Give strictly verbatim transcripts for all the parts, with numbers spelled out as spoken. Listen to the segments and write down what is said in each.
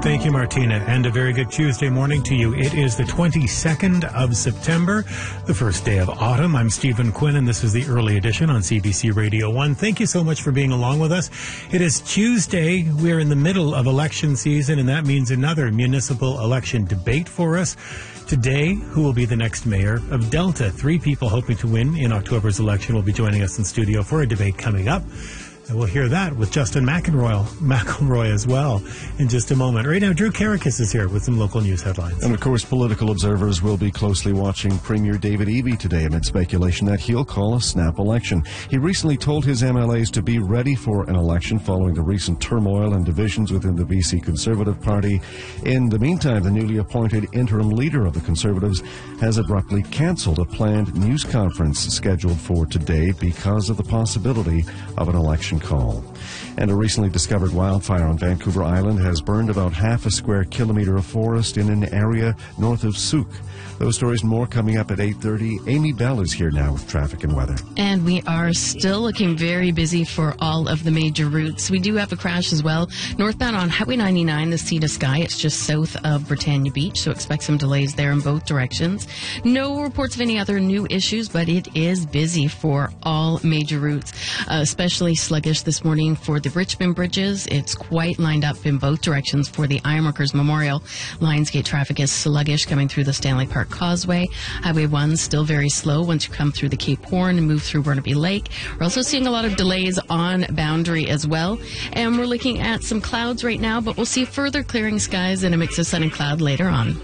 Thank you, Martina, and a very good Tuesday morning to you. It is the twenty-second of September, the first day of autumn. I'm Stephen Quinn, and this is the early edition on C B C Radio one. Thank you so much for being along with us. It is Tuesday. We're in the middle of election season, and that means another municipal election debate for us. Today, who will be the next mayor of Delta? Three people hoping to win in October's election will be joining us in studio for a debate coming up. And we'll hear that with Justin McElroy, McElroy as well in just a moment. Right now, Drew Karakis is here with some local news headlines. And of course, political observers will be closely watching Premier David Eby today amid speculation that he'll call a snap election. He recently told his M L As to be ready for an election following the recent turmoil and divisions within the B C Conservative Party. In the meantime, the newly appointed interim leader of the Conservatives has abruptly cancelled a planned news conference scheduled for today because of the possibility of an election call. And a recently discovered wildfire on Vancouver Island has burned about half a square kilometre of forest in an area north of Souk. Those stories and more coming up at eight thirty. Amy Bell is here now with traffic and weather. And we are still looking very busy for all of the major routes. We do have a crash as well. Northbound on Highway ninety-nine, the Sea to Sky. It's just south of Britannia Beach, so expect some delays there in both directions. No reports of any other new issues, but it is busy for all major routes, uh, especially sluggish this morning for the Richmond bridges. It's quite lined up in both directions for the Ironworkers Memorial. Lionsgate traffic is sluggish coming through the Stanley Park Causeway. Highway one still very slow once you come through the Cape Horn and move through Burnaby Lake. We're also seeing a lot of delays on Boundary as well. And we're looking at some clouds right now, but we'll see further clearing skies and a mix of sun and cloud later on.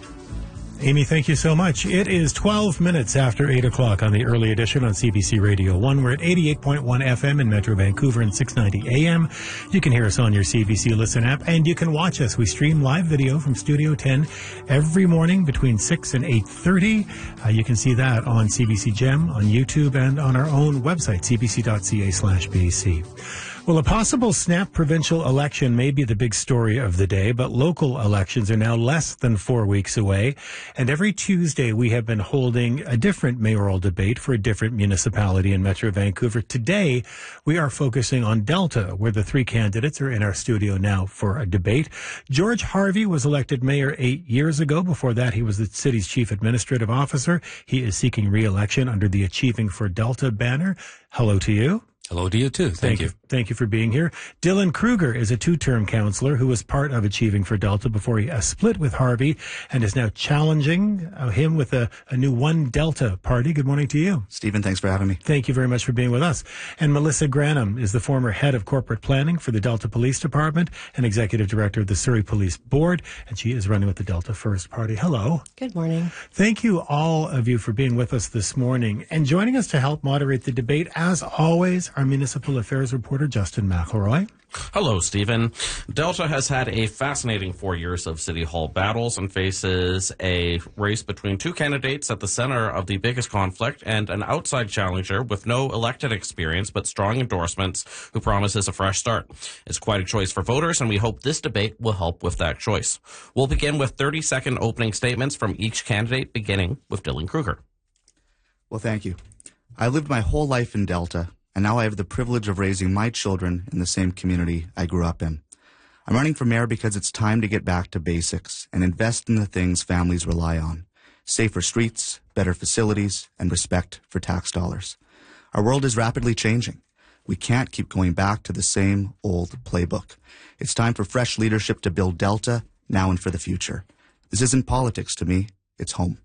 Amy, thank you so much. It is twelve minutes after eight o'clock on the early edition on C B C Radio one. We're at eighty-eight point one F M in Metro Vancouver and six ninety A M. You can hear us on your C B C Listen app, and you can watch us. We stream live video from Studio ten every morning between six and eight thirty. Uh, you can see that on C B C Gem, on YouTube, and on our own website, c b c dot c a slash b c. Well, a possible snap provincial election may be the big story of the day, but local elections are now less than four weeks away. And every Tuesday, we have been holding a different mayoral debate for a different municipality in Metro Vancouver. Today, we are focusing on Delta, where the three candidates are in our studio now for a debate. George Harvey was elected mayor eight years ago. Before that, he was the city's chief administrative officer. He is seeking re-election under the Achieving for Delta banner. Hello to you. Hello to you, too. Thank, Thank you. you. Thank you for being here. Dylan Kruger is a two-term councillor who was part of Achieving for Delta before he uh, split with Harvey and is now challenging uh, him with a, a new One Delta party. Good morning to you. Stephen, thanks for having me. Thank you very much for being with us. And Melissa Granum is the former head of corporate planning for the Delta Police Department and executive director of the Surrey Police Board, and she is running with the Delta First Party. Hello. Good morning. Thank you, all of you, for being with us this morning. And joining us to help moderate the debate, as always, our municipal affairs reporter, Justin McElroy. Hello, Stephen. Delta has had a fascinating four years of City Hall battles and faces a race between two candidates at the center of the biggest conflict and an outside challenger with no elected experience but strong endorsements who promises a fresh start. It's quite a choice for voters, and we hope this debate will help with that choice. We'll begin with thirty-second opening statements from each candidate, beginning with Dylan Kruger. Well, thank you. I lived my whole life in Delta, and now I have the privilege of raising my children in the same community I grew up in. I'm running for mayor because it's time to get back to basics and invest in the things families rely on: safer streets, better facilities, and respect for tax dollars. Our world is rapidly changing. We can't keep going back to the same old playbook. It's time for fresh leadership to build Delta now and for the future. This isn't politics to me, it's home.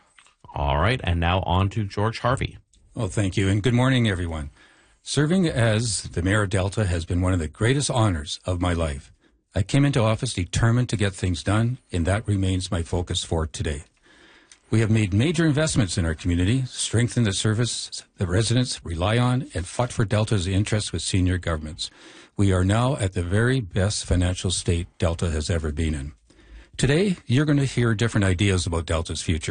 All right, and now on to George Harvey. Well, thank you, and good morning, everyone. Serving as the mayor of Delta has been one of the greatest honors of my life. I came into office determined to get things done, and that remains my focus for today. We have made major investments in our community, strengthened the service the residents rely on, and fought for Delta's interests with senior governments. We are now at the very best financial state Delta has ever been in. Today, you're going to hear different ideas about Delta's future.